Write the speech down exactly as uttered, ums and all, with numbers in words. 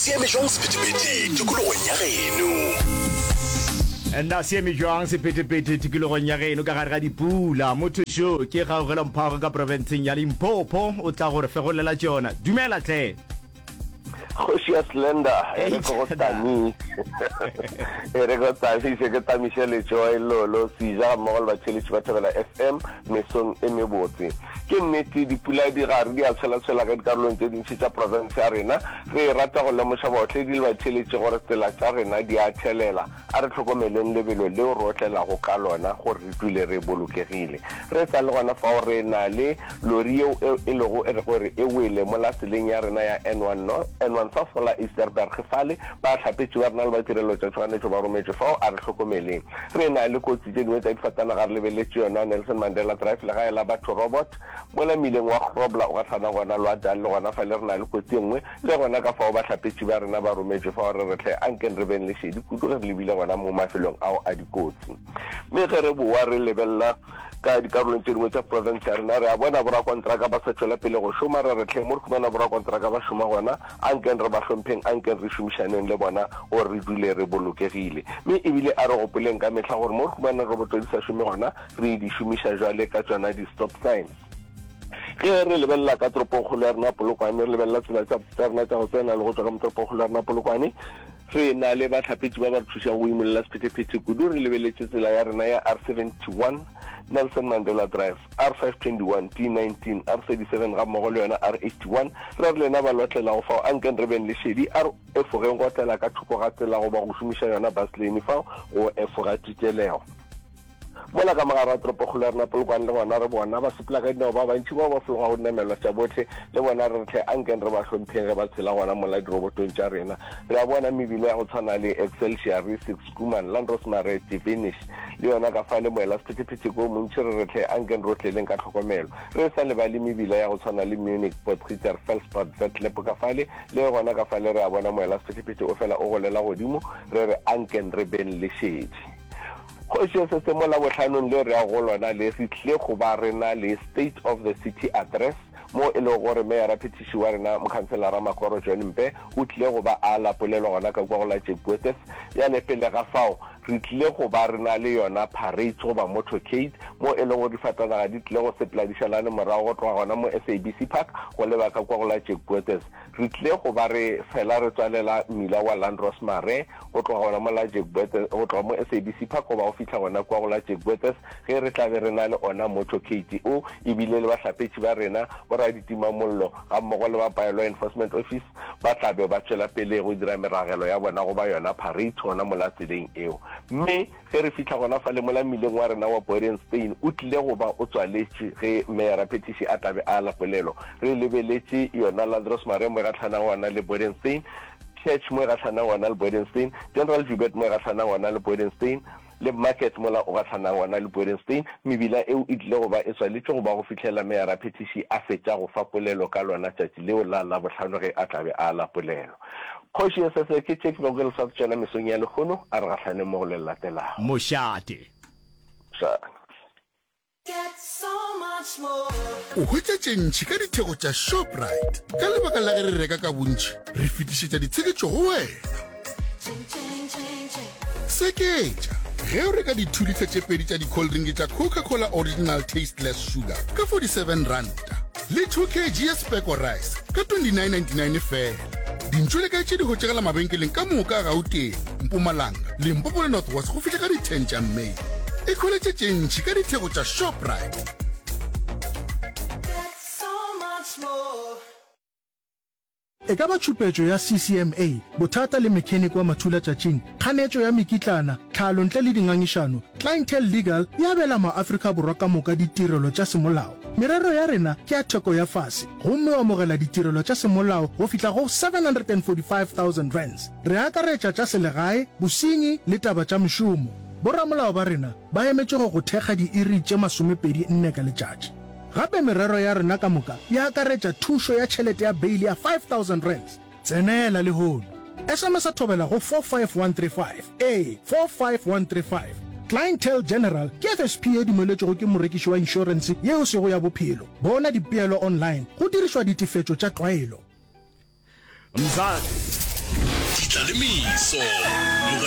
siame jwang sephethephethe tikologong ya geno nna siame jwang sephethephethe tikologong ya geno ka gare ga dipula motho sho ke gaogela mphago ka provinceng ya Limpopo o tla gore fegolela tsona dumela tle Khosia Slender e re go tani e re go tani se ke tamisele joy lolo sija mo ba tshele ba thabela F M mesong e mebotse ke nnete dipula di gare di a tshela tshela ka dikarolong tse dintsi tsa province ya rena re rata go lemoša botlhe di ba tshele gore tsela tsa rena di a thelela a re tlhokomeleng lebelo le o rotlela go ka lona gore re dule re bolokegile re tsa le gona fa re na le lori e lego e re gore e wele mo la tseleng ya rena ya N one no N one fa fola Easterberg fale ba tlhapetse ba rena le ba tirelo tsa tshwanetse ba rometse fa a re tlhokomeleng re na le kotsi tse dingwe tsa difatana ga re lebeletse yona Nelson Mandela Drive le ga ela batho robot mo la mileng wa Grobla o ga thana gona lwa dal le gona fa le rena le kotsi engwe le gona ka fa ba tlhapetse ba rena ba rometse fa re re tle anken re ben le shedi kudu re lebile gona mo mafelong ao a dikotsi me ge re boa re lebella ka dikarolong tse dingwe tsa province ya rena re a bona bora kontraka ba sa tswela pele go šoma re re tle mo re khumana bora kontraka ba šoma gona anken re ba hlompheng anken re šomišaneng le bona gore re dule re bolokegile mme ebile a re gopoleng ka mehla gore mo re khumana re botlo di sa šome gona re di šomiša jwale ka tsona di stop signs ge re lebella ka toropokgolo ya rena Polokwane re lebella tsela tsa rena tsa go tsena le go tswa ka toropokgolo ya rena Polokwane re na le batlhapetsi ba ba thusa go imolla sephethephethe kudu re lebeletse tsela ya rena ya R seventy-one Nelson Mandela Drive R five twenty-one T nineteen R thirty-seven ga mmogo le yona R eighty-one re re lena ba lotlela go fa anken re ben le shedi R efogeng go tlela ka thoko ga tsela go ba go šomiša yona bus lane fa go efoga titelego mola ka magara toropokgolo ya rena Polokwane le gona re bona ba sepela ka dinao ba bantši ba ba floga go namelwa tša botlhe le bona re tle anken re ba hlomphege ba tshela gona mola dirobotong tša rena re a bona mebile ya go tshwana le Excelsior Six Kuman Landros Mare Divinish le yona ka fa le moela sephethephethe ko montši re re tle anken re otleleng ka tlhokomelo re sa le ba le mebile ya go tshwana le Munich Potgieter Felspad Vetlep ka fale le gona ka fale re a bona moela sephethephethe o fela o golela godimo re re anken re ben le shedi go se se mo la botlhanong le re a go lona le se tle go ba rena le state of the city address mo e le gore Mayor Phetiši wa rena mokhanselara Makoro John Mpe o tlile go ba a lapolelo gona ka kwa go la Jebbuetes ya ne pele ga fao re tlile go ba rena le yona parade go ba motorcade mo e le go difatana ga di tlile go sepela di shalane morago go tloga gona mo S A B C Park go leba ka kwa go la Jebbuetes re tlile go ba re fela re tswalela mmila wa Landros Mare go tloga gona mo la Jebbuetes go tloga mo S A B C Park go ba go fitlha gona kwa go la Jebbuetes ge re tla be re na le ona motorcade o ebile le ba hlapetši ba rena ra ditima mollo ga mmogo le ba Law Enforcement Office ba tlabe ba tswela pele go dira meragelo ya bona go ba yona parade gona mo la tseleng eo mme ge re fitlha gona fa le mola mmileng wa rena wa Bodenstein o tlile go ba o tswaletše ge Mayor Phetiši a tlabe a lapolelo re lebeletse yona Landros Mare mo ga tlhana gona le Bodenstein Church mo ga tlhana gona le Bodenstein General Jubet mo ga tlhana gona le Bodenstein le market mola o ga tlhana gona le Bodenstein mebila eo e tlile go ba e tswaletše go ba go fitlhela Mayor Phetiši a fetša go fa polelo ka lona tšatši leo la la bohlano ge a tlabe a la polelo khoši se se ke tšek ba go le sa tsena mesong ya lekgono a re gahlane mo go le latelago mošate Get so much more. o hwetša tšentši ka ditheko tša Shoprite ka lebaka la ge re reka ka bontši re fetišetša ditsheketšo go wena Ching, ching, ching, ching. seketša ge o reka dithulitlhe tše pedi tša di-coldrink tša Coca-Cola Original Tasteless Sugar ka forty-seven ranta le two kilograms ya Speko Rice ka twenty-nine ninety-nine fela dintšwele ka tše di hotšegela mabenkeleng ka moka ga Gauteng Mpumalanga Limpopo le North West go fitlha ka di-ten tša Mei e kgoletše tšentši ka ditheko tša Shoprite Get so much more. e ka ba tšhupetšo ya C C M A bothata le mechanic wa mathula tšatšing kganetšo ya mekitlana tlhalo ntle le dingangišano clientele legal ya abela maafrika borwa ka moka ditirelo tša semolao merero ya rena ke ya theko ya fase gomme o amogela ditirelo tša semolao go fihla go seven hundred forty-five thousand rands re akaretša tša selegae bosenyi le taba tša mešomo boramolao ba rena ba emetše go go thekga diiri tše masomepedi nne ka letšatši gape merero ya rena ka moka ya akaretša thušo ya tšhelete ya beili ya five thousand rands tsenela lehono S M S a thobela go four five one three five a four five one three five Clientele General ke F S P e dumeletšego ke morekiši wa insurance yeo sego ya bophelo bona dipeelo online go dirišwa ditefetšo tša tlwaelo Mzansi ditlaleimiso